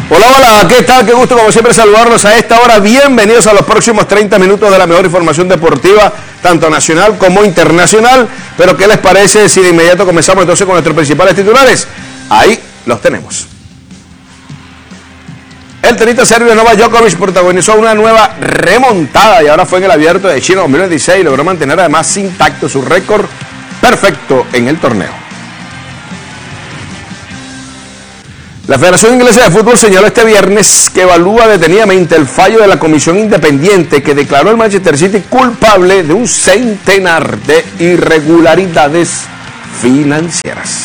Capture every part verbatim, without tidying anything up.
Hola, hola, ¿qué tal? Qué gusto como siempre saludarlos a esta hora. Bienvenidos a los próximos treinta minutos de la mejor información deportiva, tanto nacional como internacional. Pero ¿qué les parece si de inmediato comenzamos entonces con nuestros principales titulares? Ahí los tenemos. El tenista serbio Novak Djokovic protagonizó una nueva remontada y ahora fue en el Abierto de China dos mil veintiséis y logró mantener además intacto su récord perfecto en el torneo. La Federación Inglesa de Fútbol señaló este viernes que evalúa detenidamente el fallo de la comisión independiente que declaró al Manchester City culpable de un centenar de irregularidades financieras.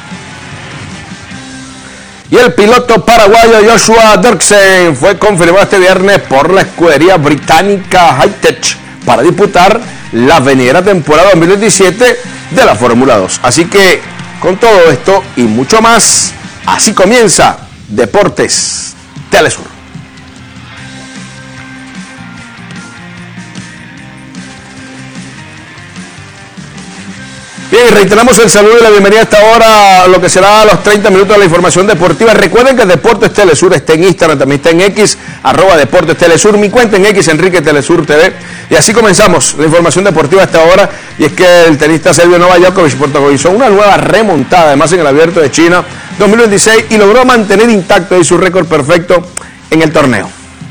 Y el piloto paraguayo Joshua Dirksen fue confirmado este viernes por la escudería británica Hightech para disputar la venidera temporada dos mil veintisiete de la Fórmula dos. Así que con todo esto y mucho más, así comienza Deportes Telesur. Bien, reiteramos el saludo y la bienvenida a esta hora a lo que será los treinta minutos de la información deportiva. Recuerden que Deportes Telesur está en Instagram, también está en X, arroba Deportes Telesur, mi cuenta en X, Enrique Telesur T V. Y así comenzamos la información deportiva a esta hora. Y es que el tenista serbio Novak Djokovic protagonizó una nueva remontada, además en el Abierto de China dos mil veintiséis, y logró mantener intacto ahí su récord perfecto en el torneo.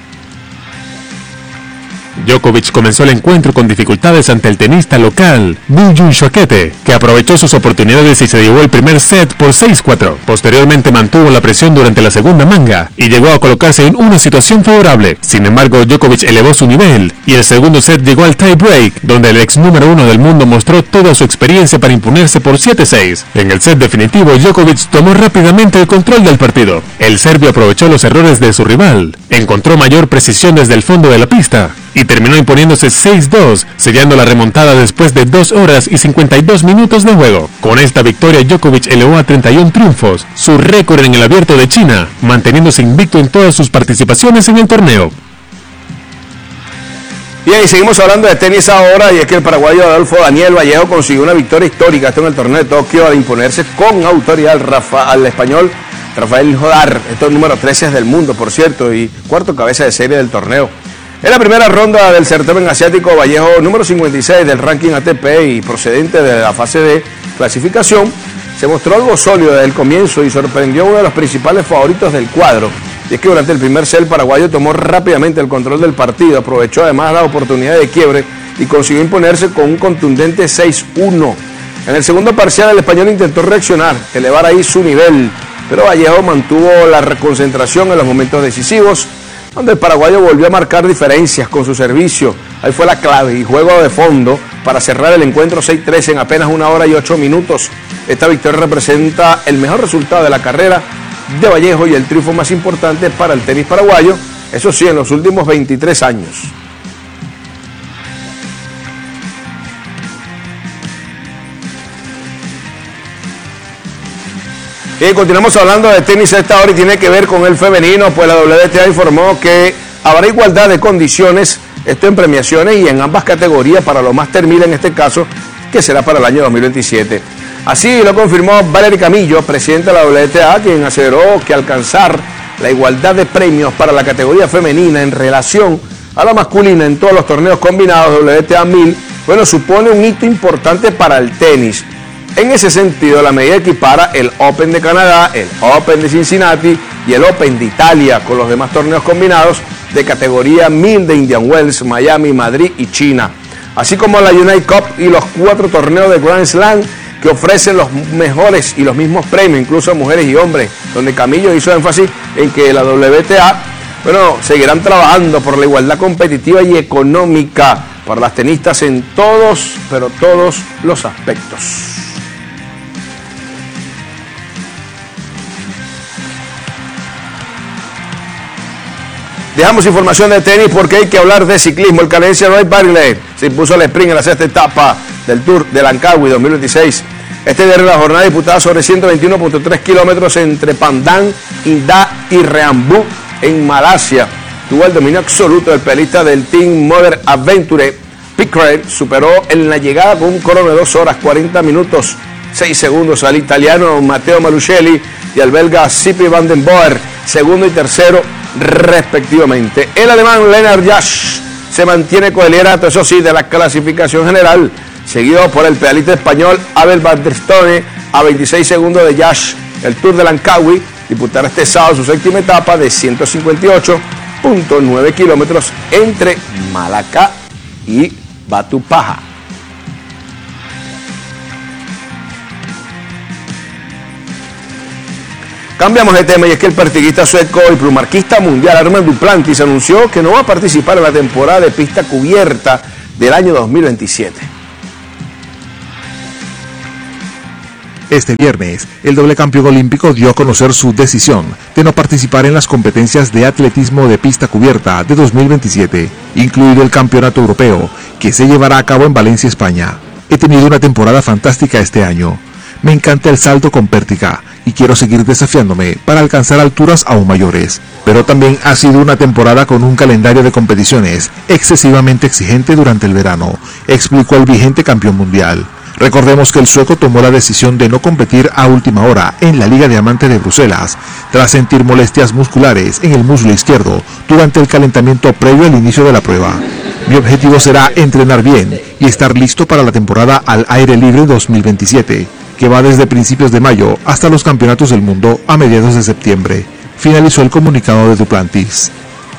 Djokovic comenzó el encuentro con dificultades ante el tenista local, Bujun Shokete, que aprovechó sus oportunidades y se llevó el primer set por seis cuatro. Posteriormente mantuvo la presión durante la segunda manga y llegó a colocarse en una situación favorable. Sin embargo, Djokovic elevó su nivel y el segundo set llegó al tie break, donde el ex número uno del mundo mostró toda su experiencia para imponerse por siete seis. En el set definitivo, Djokovic tomó rápidamente el control del partido. El serbio aprovechó los errores de su rival, encontró mayor precisión desde el fondo de la pista y terminó imponiéndose seis dos, sellando la remontada después de dos horas y cincuenta y dos minutos de juego. Con esta victoria, Djokovic elevó a treinta y uno triunfos, su récord en el Abierto de China, manteniéndose invicto en todas sus participaciones en el torneo. Bien, y seguimos hablando de tenis ahora, y es que el paraguayo Adolfo Daniel Vallejo consiguió una victoria histórica esto en el torneo de Tokio al imponerse con autoridad al, Rafa, al español Rafael Jodar. Esto es el número trece del mundo, por cierto, y cuarto cabeza de serie del torneo. En la primera ronda del certamen asiático, Vallejo, número cincuenta y seis del ranking A T P y procedente de la fase de clasificación, se mostró algo sólido desde el comienzo y sorprendió a uno de los principales favoritos del cuadro. Y es que durante el primer set el paraguayo tomó rápidamente el control del partido, aprovechó además la oportunidad de quiebre y consiguió imponerse con un contundente seis uno. En el segundo parcial el español intentó reaccionar, elevar ahí su nivel, pero Vallejo mantuvo la concentración en los momentos decisivos, donde el paraguayo volvió a marcar diferencias con su servicio. Ahí fue la clave y juego de fondo para cerrar el encuentro seis tres en apenas una hora y ocho minutos. Esta victoria representa el mejor resultado de la carrera de Vallejo y el triunfo más importante para el tenis paraguayo, eso sí, en los últimos veintitrés años. Y continuamos hablando de tenis a esta hora y tiene que ver con el femenino, pues la W T A informó que habrá igualdad de condiciones, esto en premiaciones y en ambas categorías para lo Master mil en este caso, que será para el año dos mil veintisiete. Así lo confirmó Valery Camillo, presidente de la W T A, quien aseveró que alcanzar la igualdad de premios para la categoría femenina en relación a la masculina en todos los torneos combinados W T A mil, bueno, supone un hito importante para el tenis. En ese sentido, la medida equipara el Open de Canadá, el Open de Cincinnati y el Open de Italia con los demás torneos combinados de categoría mil de Indian Wells, Miami, Madrid y China, así como la United Cup y los cuatro torneos de Grand Slam que ofrecen los mejores y los mismos premios, incluso a mujeres y hombres, donde Camillo hizo énfasis en que la W T A, bueno, seguirán trabajando por la igualdad competitiva y económica para las tenistas en todos, pero todos los aspectos. Dejamos información de tenis porque hay que hablar de ciclismo. El canadiense Roy Bartlett se impuso al sprint en la sexta etapa del Tour de Langkawi dos mil veintiséis. Este viernes la jornada disputada sobre ciento veintiuno punto tres kilómetros entre Padang, Indah y Reambu en Malasia. Tuvo el dominio absoluto del pelista del Team Modern Adventure. Pickred superó en la llegada con un crono de dos horas cuarenta minutos seis segundos al italiano Matteo Malucelli y al belga Sipi van den Boer. segundo y tercero respectivamente. El alemán Lennart Jasch se mantiene con el liderato, eso sí, de la clasificación general, seguido por el pedalista español Abel Baderstone a veintiséis segundos de Jasch. El Tour de Langkawi disputará este sábado su séptima etapa de ciento cincuenta y ocho punto nueve kilómetros entre Malaca y Batu Paha. Cambiamos de tema y es que el pertiguista sueco y plumarquista mundial Armand Duplantis anunció que no va a participar en la temporada de pista cubierta del año dos mil veintisiete. Este viernes, el doble campeón olímpico dio a conocer su decisión de no participar en las competencias de atletismo de pista cubierta de dos mil veintisiete, incluido el Campeonato Europeo, que se llevará a cabo en Valencia, España. He tenido una temporada fantástica este año. Me encanta el salto con pértiga y quiero seguir desafiándome para alcanzar alturas aún mayores. Pero también ha sido una temporada con un calendario de competiciones excesivamente exigente durante el verano, explicó el vigente campeón mundial. Recordemos que el sueco tomó la decisión de no competir a última hora en la Liga Diamante de Bruselas, tras sentir molestias musculares en el muslo izquierdo durante el calentamiento previo al inicio de la prueba. Mi objetivo será entrenar bien y estar listo para la temporada al aire libre dos mil veintisiete, que va desde principios de mayo hasta los campeonatos del mundo a mediados de septiembre, finalizó el comunicado de Duplantis.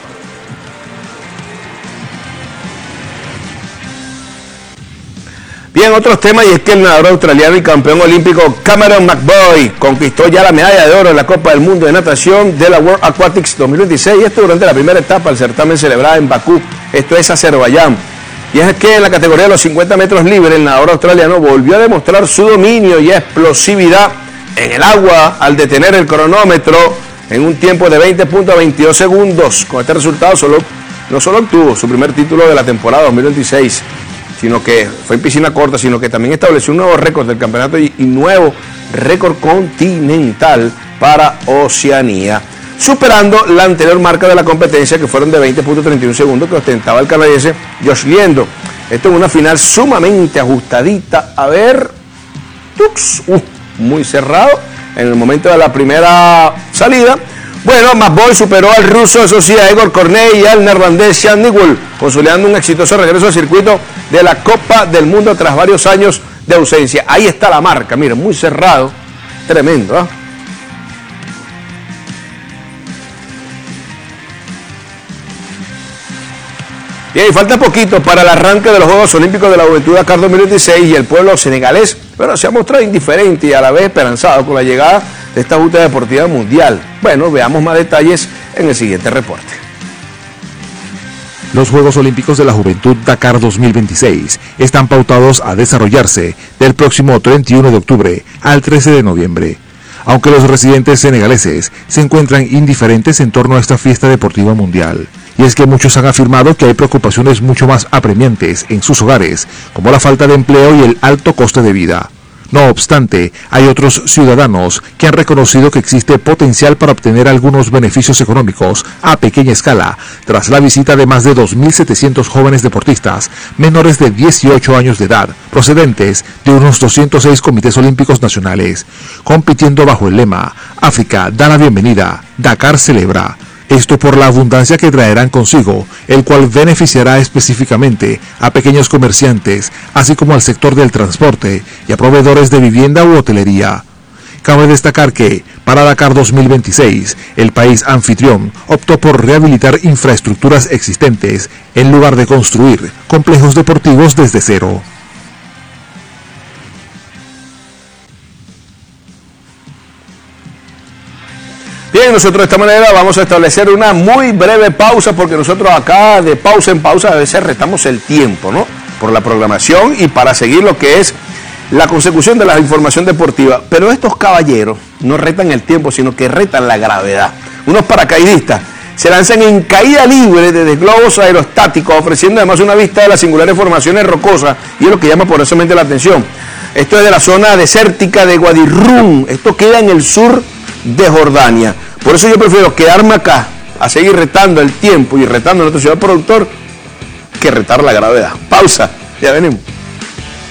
Bien, otros temas, y es que el nadador australiano y campeón olímpico Cameron McVoy conquistó ya la medalla de oro en la Copa del Mundo de Natación de la World Aquatics dos mil veintiséis, y esto durante la primera etapa del certamen celebrada en Bakú, esto es Azerbaiyán. Y es que en la categoría de los cincuenta metros libres, el nadador australiano volvió a demostrar su dominio y explosividad en el agua al detener el cronómetro en un tiempo de veinte punto veintidós segundos. Con este resultado solo, no solo obtuvo su primer título de la temporada dos mil veintiséis, sino que fue en piscina corta, sino que también estableció un nuevo récord del campeonato y, y nuevo récord continental para Oceanía, superando la anterior marca de la competencia, que fueron de veinte punto treinta y uno segundos, que ostentaba el canadiense Josh Liendo. Esto en una final sumamente ajustadita. A ver, tux, uh, muy cerrado en el momento de la primera salida. Bueno, McVoy superó al ruso, eso sí, a Igor Cornet y al neerlandés Sean Newell, consolidando un exitoso regreso al circuito de la Copa del Mundo tras varios años de ausencia. Ahí está la marca, miren, muy cerrado, tremendo, ¿eh? Bien, falta poquito para el arranque de los Juegos Olímpicos de la Juventud Dakar dos mil veintiséis, y el pueblo senegalés, bueno, se ha mostrado indiferente y a la vez esperanzado con la llegada de esta justa deportiva mundial. Bueno, veamos más detalles en el siguiente reporte. Los Juegos Olímpicos de la Juventud Dakar dos mil veintiséis están pautados a desarrollarse del próximo treinta y uno de octubre al trece de noviembre. Aunque los residentes senegaleses se encuentran indiferentes en torno a esta fiesta deportiva mundial. Y es que muchos han afirmado que hay preocupaciones mucho más apremiantes en sus hogares, como la falta de empleo y el alto coste de vida. No obstante, hay otros ciudadanos que han reconocido que existe potencial para obtener algunos beneficios económicos a pequeña escala, tras la visita de más de dos mil setecientos jóvenes deportistas menores de dieciocho años de edad, procedentes de unos doscientos seis comités olímpicos nacionales, compitiendo bajo el lema «África da la bienvenida, Dakar celebra». Esto por la abundancia que traerán consigo, el cual beneficiará específicamente a pequeños comerciantes, así como al sector del transporte y a proveedores de vivienda u hotelería. Cabe destacar que, para Dakar dos mil veintiséis, el país anfitrión optó por rehabilitar infraestructuras existentes en lugar de construir complejos deportivos desde cero. Bien, nosotros de esta manera vamos a establecer una muy breve pausa, porque nosotros acá de pausa en pausa a veces retamos el tiempo, ¿no? Por la programación y para seguir lo que es la consecución de la información deportiva. Pero estos caballeros no retan el tiempo, sino que retan la gravedad. Unos paracaidistas se lanzan en caída libre desde globos aerostáticos, ofreciendo además una vista de las singulares formaciones rocosas, y es lo que llama poderosamente la atención. Esto es de la zona desértica de Wadi Rum. Esto queda en el sur de Jordania. Por eso yo prefiero quedarme acá a seguir retando el tiempo y retando a nuestro ciudad productor que retar la gravedad. Pausa, ya venimos.